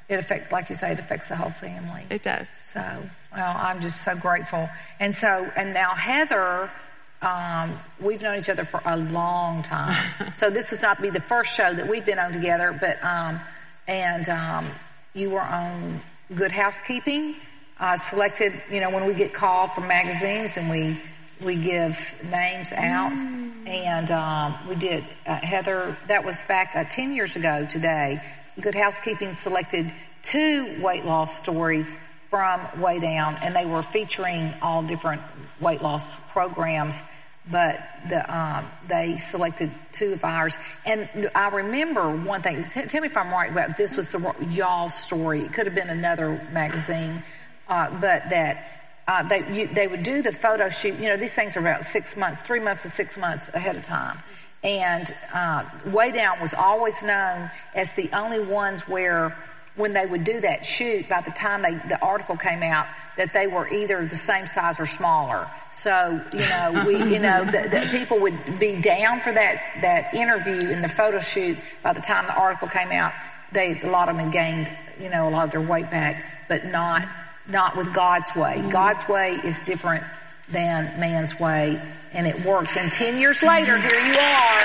like you say, it affects the whole family. It does. So, well, I'm just so grateful. And now Heather, we've known each other for a long time. So this was not to be the first show that we've been on together, but, you were on Good Housekeeping, selected, when we get called from magazines and we give names out. And we did, Heather, that was back 10 years ago today. Good Housekeeping selected 2 weight loss stories from Way Down, and they were featuring all different weight loss programs, but they selected 2 of ours. And I remember one thing, tell me if I'm right about this, was y'all's story. It could have been another magazine, but that they would do the photo shoot. These things are about 6 months, 3 months to 6 months ahead of time. And Way Down was always known as the only ones where, when they would do that shoot, by the time the article came out, that they were either the same size or smaller. So, the people would be down for that interview and the photo shoot. By the time the article came out, a lot of them had gained, a lot of their weight back, but not with God's way. God's way is different than man's way, and it works. And 10 years later, here you are.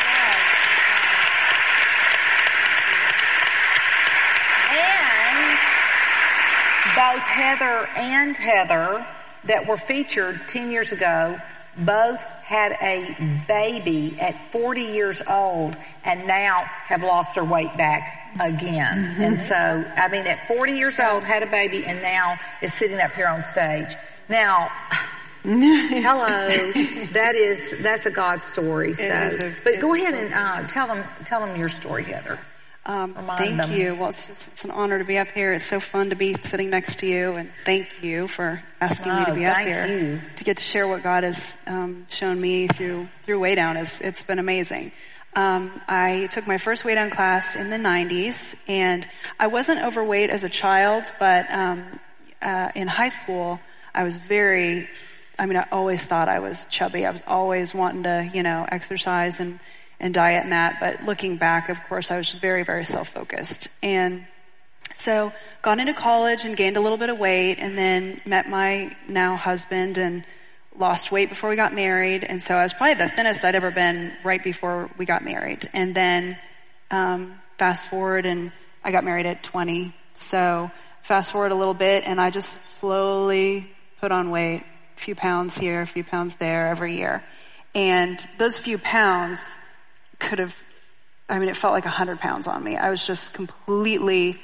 And both Heather and Heather that were featured 10 years ago both had a baby at 40 years old and now have lost their weight back again. And so, at 40 years old, had a baby, and now is sitting up here on stage. Now, hello, that's a God story. So, but go ahead and tell them your story, Heather. Thank you. Well, it's an honor to be up here. It's so fun to be sitting next to you, and thank you for asking me to be up here. To get to share what God has shown me through Way Down. It's been amazing. I took my first Way Down class in the 90s, and I wasn't overweight as a child, but in high school, I was I always thought I was chubby. I was always wanting to, exercise and diet and that. But looking back, of course, I was just very, very self-focused. And so got into college and gained a little bit of weight, and then met my now husband and lost weight before we got married. And so I was probably the thinnest I'd ever been right before we got married. And then fast forward, and I got married at 20. So fast forward a little bit, and I just slowly put on weight, a few pounds here, a few pounds there every year. And those few pounds it felt like 100 pounds on me. I was just completely,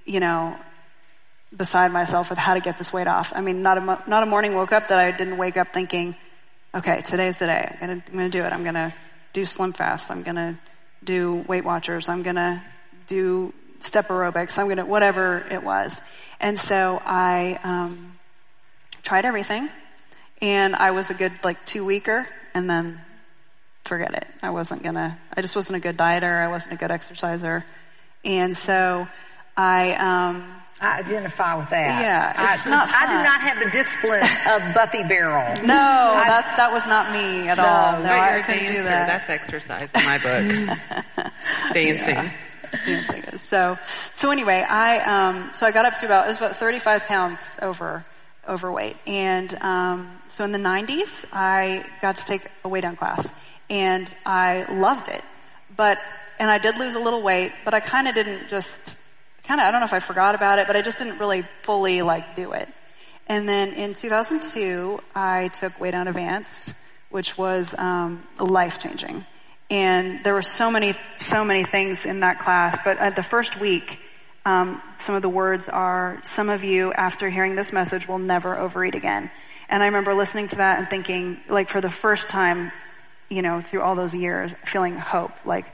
beside myself with how to get this weight off. Not a morning woke up that I didn't wake up thinking, okay, today's the day. I'm going to do it. I'm going to do Slim Fast. I'm going to do Weight Watchers. I'm going to do step aerobics. I'm going to, whatever it was. And so I tried everything, and I was a good 2-weeker, and then forget it. I just wasn't a good dieter. I wasn't a good exerciser. And so I identify with that. Yeah, it's not fun. I do not have the discipline of Buffy Barrel. No, that was not me at all. No, I couldn't do that. That's exercise in my book. Dancing. Yeah. Dancing. So anyway, so I got up to about 35 pounds overweight. And so in the 90s, I got to take a Way Down class, and I loved it. And I did lose a little weight, but I kind of didn't I don't know if I forgot about it, but I just didn't really fully do it. And then in 2002, I took Way Down Advanced, which was life-changing. And there were so many things in that class, but at the first week, some of the words are, some of you, after hearing this message, will never overeat again. And I remember listening to that and thinking, for the first time, through all those years, feeling hope,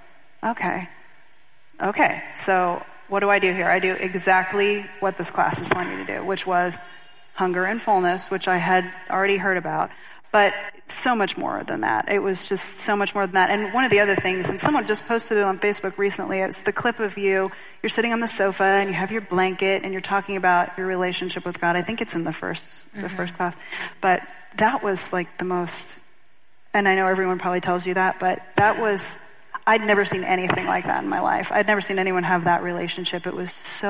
okay, so what do I do here? I do exactly what this class is telling me to do, which was hunger and fullness, which I had already heard about, but so much more than that. It was just so much more than that. And one of the other things, and someone just posted it on Facebook recently, it's the clip of you're sitting on the sofa and you have your blanket and you're talking about your relationship with God. I think it's in the first class. But that was the most, and I know everyone probably tells you that, but I'd never seen anything like that in my life. I'd never seen anyone have that relationship. It was so